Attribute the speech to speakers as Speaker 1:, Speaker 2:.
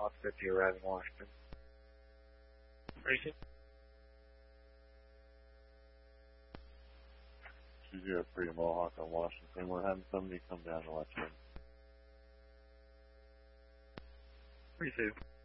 Speaker 1: Mohawk 50 arriving Washington.
Speaker 2: Racing.
Speaker 3: 203 Mohawk on Washington. We're having somebody come down to let you in.
Speaker 2: 32.